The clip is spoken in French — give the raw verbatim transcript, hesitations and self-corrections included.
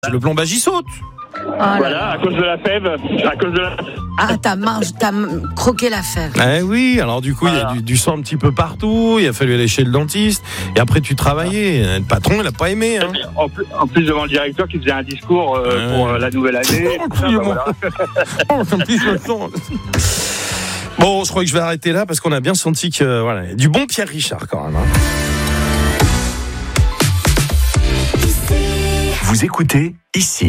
Le plombage, il saute. Oh là Voilà, là. à cause de la fève, à cause de la... Ah, t'as, mange, t'as croqué la fève. Eh oui, alors du coup, il Voilà. y a du, du sang un petit peu partout, il a fallu aller chez le dentiste, et après tu travaillais. Le patron, il a pas aimé. Hein. En plus, en plus devant le directeur qui faisait un discours euh, Ouais. pour euh, la nouvelle année. Oh, tout ça, bah, voilà. Oh, ça me pique le sang. Bon, je crois que je vais arrêter là parce qu'on a bien senti que voilà, il y a du bon Pierre Richard quand même. Hein. Vous écoutez ici.